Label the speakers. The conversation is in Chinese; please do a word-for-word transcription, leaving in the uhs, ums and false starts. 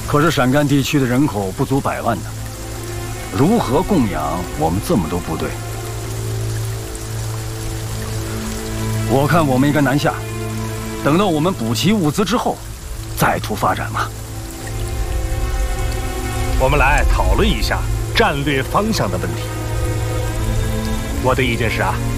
Speaker 1: 可是陕甘地区的人口不足百万呢，如何供养我们这么多部队？我看我们应该南下，等到我们补齐物资之后，再图发展嘛。
Speaker 2: 我们来讨论一下战略方向的问题。我的意见是啊。